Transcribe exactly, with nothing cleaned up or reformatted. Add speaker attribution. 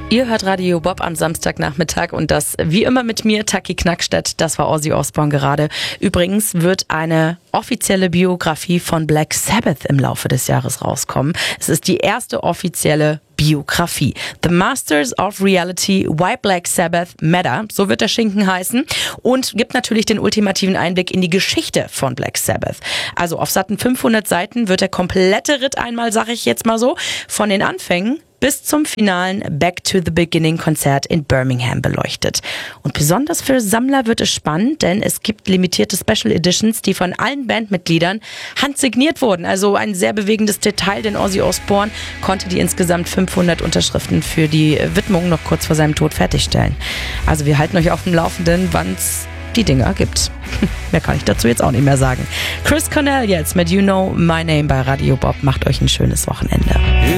Speaker 1: Ihr hört Radio Bob am Samstagnachmittag und das wie immer mit mir, Taki Knackstedt. Das war Ozzy Osbourne gerade. Übrigens wird eine offizielle Biografie von Black Sabbath im Laufe des Jahres rauskommen. Es ist die erste offizielle Biografie. The Masters of Reality, Why Black Sabbath Matter, so wird der Schinken heißen, und gibt natürlich den ultimativen Einblick in die Geschichte von Black Sabbath. Also auf satten fünfhundert Seiten wird der komplette Ritt einmal, sag ich jetzt mal so, von den Anfängen bis zum finalen Back to the Beginning Konzert in Birmingham beleuchtet. Und besonders für Sammler wird es spannend, denn es gibt limitierte Special Editions, die von allen Bandmitgliedern handsigniert wurden. Also ein sehr bewegendes Detail, denn Ozzy Osbourne konnte die insgesamt fünfhundert Unterschriften für die Widmung noch kurz vor seinem Tod fertigstellen. Also wir halten euch auf dem Laufenden, wann es die Dinger gibt. Mehr kann ich dazu jetzt auch nicht mehr sagen. Chris Cornell jetzt mit You Know My Name bei Radio Bob. Macht euch ein schönes Wochenende.